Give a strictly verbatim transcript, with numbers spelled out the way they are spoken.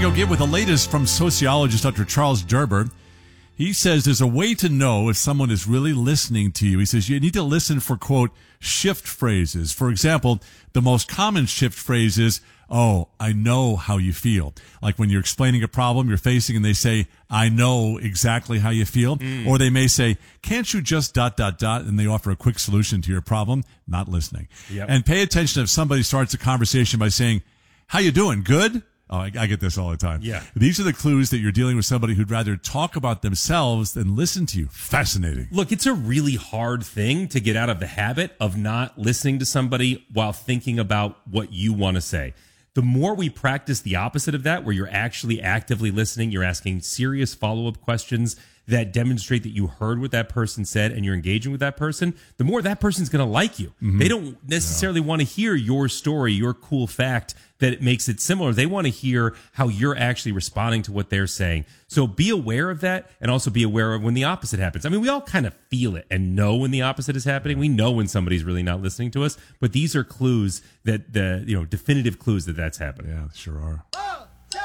to go get with the latest from sociologist Doctor Charles Derber. He says there's a way to know if someone is really listening to you. He says you need to listen for, quote, shift phrases. For example, the most common shift phrase is, oh, I know how you feel. Like when you're explaining a problem you're facing and they say, I know exactly how you feel. Mm. Or they may say, can't you just dot, dot, dot, and they offer a quick solution to your problem. Not listening. Yep. And pay attention if somebody starts a conversation by saying, how you doing? Good? Oh, I, I get this all the time. Yeah. These are the clues that you're dealing with somebody who'd rather talk about themselves than listen to you. Fascinating. Look, it's a really hard thing to get out of the habit of not listening to somebody while thinking about what you want to say. The more we practice the opposite of that, where you're actually actively listening, you're asking serious follow-up questions that demonstrate that you heard what that person said and you're engaging with that person, the more that person's going to like you. Mm-hmm. They don't necessarily yeah. want to hear your story, your cool fact that makes it similar. They want to hear how you're actually responding to what they're saying. So be aware of that, and also be aware of when the opposite happens. I mean, we all kind of feel it and know when the opposite is happening. We know when somebody's really not listening to us, but these are clues that the, you know, definitive clues that that's happening. Yeah, sure are.